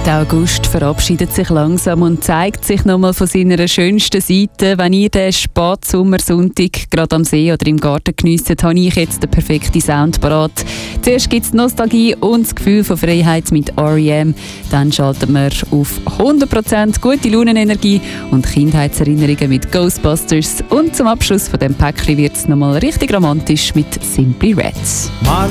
Der August verabschiedet sich langsam und zeigt sich nochmal von seiner schönsten Seite. Wenn ihr den Spatsommersonntag gerade am See oder im Garten geniesst, habe ich jetzt den perfekten Sound parat. Zuerst gibt es Nostalgie und das Gefühl von Freiheit mit R.E.M. Dann schalten wir auf 100% gute Launenenergie und Kindheitserinnerungen mit Ghostbusters. Und zum Abschluss von dem Päckchen wird es nochmal richtig romantisch mit Simply Red.